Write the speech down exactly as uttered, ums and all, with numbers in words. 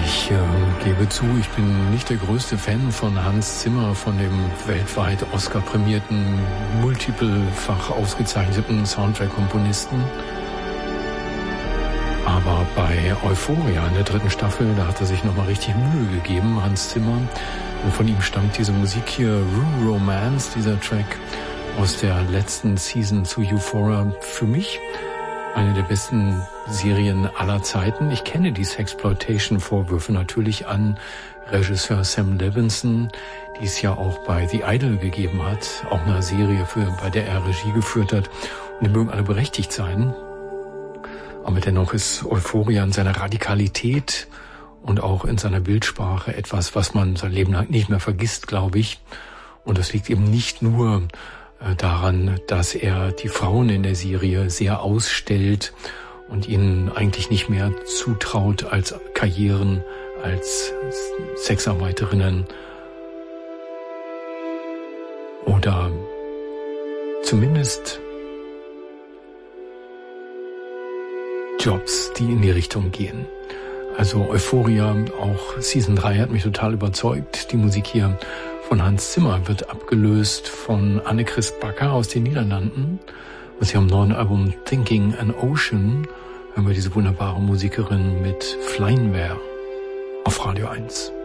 Ich äh, gebe zu, ich bin nicht der größte Fan von Hans Zimmer, von dem weltweit Oscar-prämierten, multiplefach ausgezeichneten Soundtrack-Komponisten. Aber bei Euphoria in der dritten Staffel, da hat er sich nochmal richtig Mühe gegeben, Hans Zimmer. Und von ihm stammt diese Musik hier, Room Romance, dieser Track aus der letzten Season zu Euphoria. Für mich eine der besten Serien aller Zeiten. Ich kenne die Sexploitation-Vorwürfe natürlich an Regisseur Sam Levinson, die es ja auch bei The Idol gegeben hat, auch eine Serie, für, bei der er Regie geführt hat. Und die mögen alle berechtigt sein. Aber dennoch ist Euphoria in seiner Radikalität und auch in seiner Bildsprache etwas, was man sein Leben lang nicht mehr vergisst, glaube ich. Und das liegt eben nicht nur daran, dass er die Frauen in der Serie sehr ausstellt und ihnen eigentlich nicht mehr zutraut als Karrieren, als Sexarbeiterinnen oder zumindest Jobs, die in die Richtung gehen. Also Euphoria, auch Season drei hat mich total überzeugt. Die Musik hier von Hans Zimmer wird abgelöst von Anne-Chris Backer aus den Niederlanden. Und sie haben neuen Album Thinking an Ocean, hören wir diese wunderbare Musikerin mit Flynware auf Radio eins.